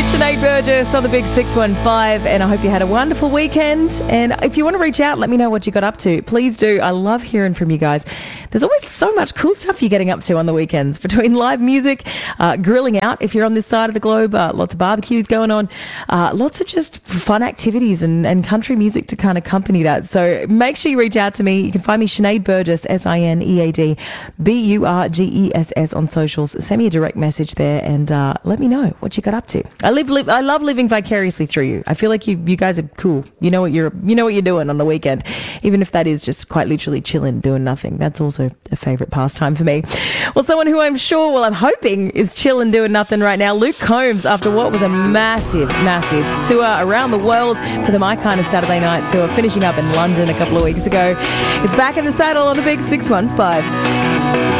Sinead Burgess on the Big 615, and I hope you had a wonderful weekend. And if you want to reach out, let me know what you got up to. Please do. I love hearing from you guys. There's always so much cool stuff you're getting up to on the weekends, between live music, grilling out if you're on this side of the globe, lots of barbecues going on, lots of just fun activities and country music to kind of accompany that. So make sure you reach out to me. You can find me Sinead Burgess, Sinead Burgess on socials. Send me a direct message there and let me know what you got up to. I love living vicariously through you. I feel like you guys are cool. You know what you're doing on the weekend, even if that is just quite literally chilling, doing nothing. That's also a favourite pastime for me. Well, someone who I'm hoping is chilling, doing nothing right now, Luke Combs, after what was a massive tour around the world for the My Kind of Saturday Night tour, finishing up in London a couple of weeks ago. It's back in the saddle on the Big 615.